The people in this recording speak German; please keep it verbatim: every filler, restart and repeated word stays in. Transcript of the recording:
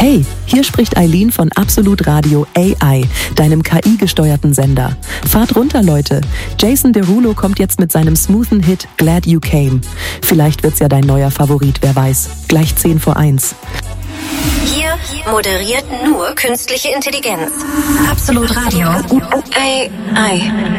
Hey, hier spricht Eileen von Absolut Radio A I, deinem K I-gesteuerten Sender. Fahrt runter, Leute. Jason Derulo kommt jetzt mit seinem smoothen Hit Glad You Came. Vielleicht wird's ja dein neuer Favorit, wer weiß. Gleich zehn vor eins. Hier moderiert nur künstliche Intelligenz. Absolut Radio. A I.